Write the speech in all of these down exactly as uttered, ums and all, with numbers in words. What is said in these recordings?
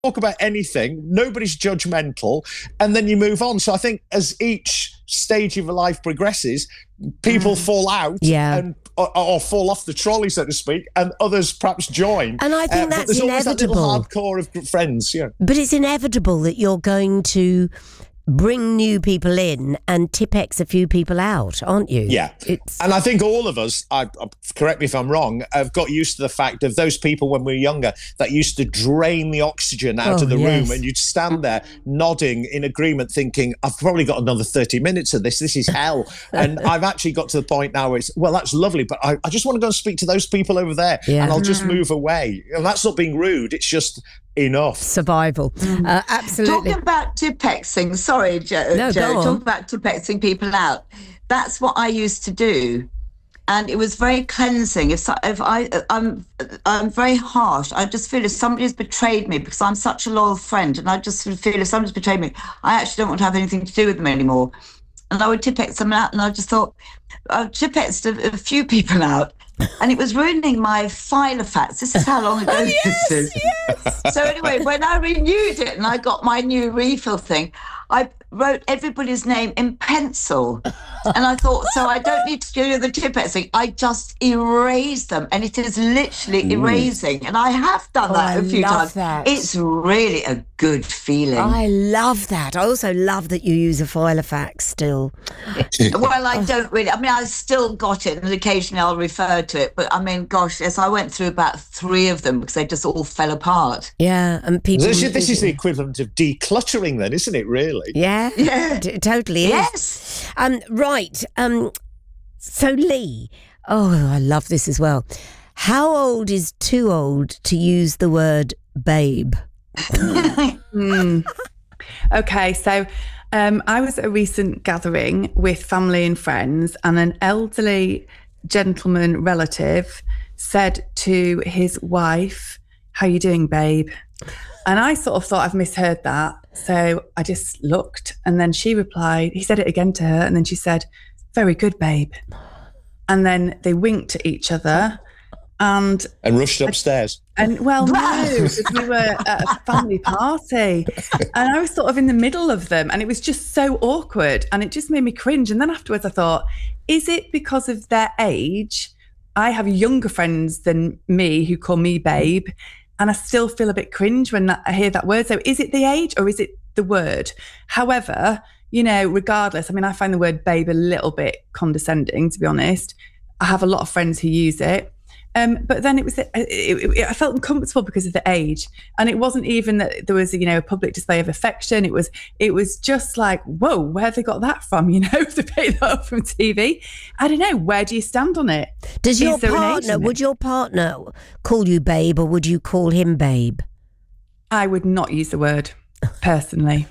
talk about anything. Nobody's judgmental, and then you move on. So I think as each stage of your life progresses, people mm. fall out yeah. and or, or fall off the trolley, so to speak, and others perhaps join. And I think uh, that's there's inevitable. Always that little hardcore of friends, yeah. But it's inevitable that you're going to bring new people in and Tipp-Ex a few people out, aren't you? Yeah. It's... And I think all of us, I, correct me if I'm wrong, have got used to the fact of those people when we were younger that used to drain the oxygen out oh, of the yes. room, and you'd stand there nodding in agreement thinking, I've probably got another thirty minutes of this. This is hell. And I've actually got to the point now where it's, well, that's lovely, but I, I just want to go and speak to those people over there yeah. and I'll just mm. move away. And that's not being rude. It's just enough. Survival. Mm. Uh, absolutely. Talking about Tipp-Exing, sorry, Jo, no, Jo, go on. talking about Tipp-Exing people out, that's what I used to do. And it was very cleansing. If, so, if I, I'm, I'm very harsh. I just feel if somebody's betrayed me, because I'm such a loyal friend, and I just feel if somebody's betrayed me, I actually don't want to have anything to do with them anymore. And I would Tipp-Ex them out, and I just thought, I've Tipp-Exed a, a few people out, and it was ruining my Filofax. This is how long ago oh, yes, this is. Yes. So anyway, when I renewed it and I got my new refill thing, I wrote everybody's name in pencil. And I thought, so I don't need to do the Tipp-Exing. I just erase them. And it is literally mm. erasing. And I have done oh, that I a few love times. That. It's really a good feeling. I love that. I also love that you use a Filofax still. Well, I don't really. I mean, I still got it, and occasionally I'll refer to it. But I mean, gosh, yes, I went through about three of them because they just all fell apart. Yeah, and people. This, this is the equivalent of decluttering, then, isn't it? Really? Yeah, yeah, t- totally is. Yes. Um, right. Um, so Lee, oh, I love this as well. How old is too old to use the word babe? mm. Okay, so. Um, I was at a recent gathering with family and friends, and an elderly gentleman relative said to his wife, "How you doing, babe?" And I sort of thought I've misheard that. So I just looked, and then she replied, he said it again to her, and then she said, "Very good, babe." And then they winked at each other. And, and rushed upstairs. And well, no, because we were at a family party, and I was sort of in the middle of them, and it was just so awkward, and it just made me cringe. And then afterwards, I thought, is it because of their age? I have younger friends than me who call me babe, and I still feel a bit cringe when I hear that word. So, is it the age or is it the word? However, you know, regardless, I mean, I find the word babe a little bit condescending, to be honest. I have a lot of friends who use it. Um, but then it was, it, it, it, I felt uncomfortable because of the age, and it wasn't even that there was, you know, a public display of affection. It was, it was just like, whoa, where have they got that from? You know, they picked that up from T V. I don't know. Where do you stand on it? Does your partner, would your partner call you babe, or would you call him babe? I would not use the word personally.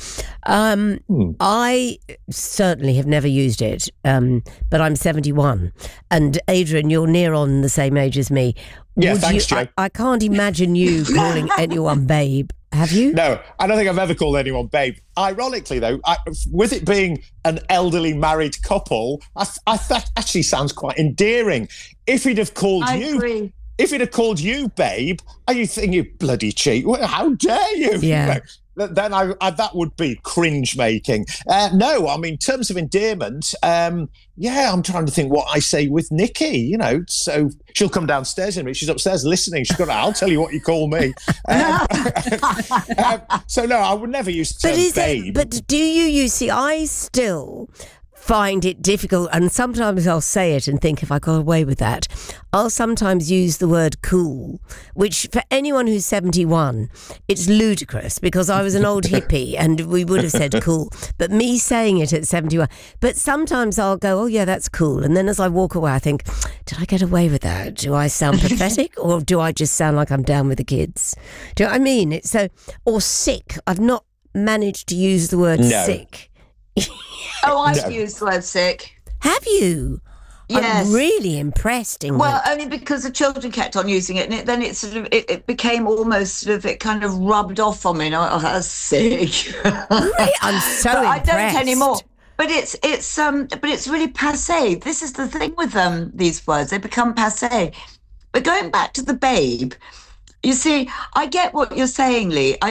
Um, hmm. I certainly have never used it, um, but I'm seventy-one, and Adrian, you're near on the same age as me. Yeah, Would thanks, you, Jay. I, I can't imagine you calling anyone babe. Have you? No, I don't think I've ever called anyone babe. Ironically, though, I, with it being an elderly married couple, I, I that actually sounds quite endearing. If he'd have called I you... agree. If he'd have called you babe, are you thinking, you bloody cheat? How dare you? Yeah. You know, then I, I, that would be cringe making. Uh, no, I mean, in terms of endearment, um, yeah, I'm trying to think what I say with Nikki, you know, so she'll come downstairs in a minute. She's upstairs listening. She's got, I'll tell you what you call me. Um, um, so no, I would never use the term but is babe. It, but do you, you see, I still find it difficult, and sometimes I'll say it and think, if I got away with that, I'll sometimes use the word cool, which for anyone who's seventy-one, it's ludicrous, because I was an old hippie and we would have said cool, but me saying it at seventy-one, but sometimes I'll go, oh yeah, that's cool, and then as I walk away I think, did I get away with that? Do I sound pathetic, or do I just sound like I'm down with the kids? Do you know what I mean? It's so, or sick. I've not managed to use the word no. sick. Oh, I've No. used the word sick. Have you? Yes. I'm really impressed, Ingrid. Well, only because the children kept on using it, and it, then it sort of it, it became almost sort of it kind of rubbed off on me. And I, oh, that's sick. Really? I'm so but impressed. I don't anymore. But it's it's um but it's really passé. This is the thing with um these words; they become passé. But going back to the babe, You see, I get what you're saying, Lee. I